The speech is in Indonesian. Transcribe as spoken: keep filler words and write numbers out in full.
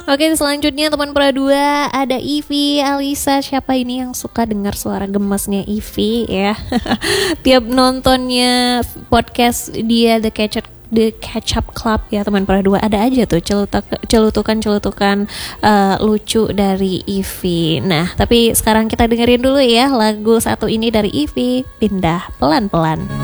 Oke, selanjutnya teman Pra dua ada Ivy, Alisa. Siapa ini yang suka dengar suara gemesnya Ivy ya? Tiap nontonnya podcast dia The Catch Up The Catch Up Club ya teman Pra dua, ada aja tuh celutukan-celutukan uh, lucu dari Ivy. Nah, tapi sekarang kita dengerin dulu ya lagu satu ini dari Ivy, Pindah Pelan-Pelan.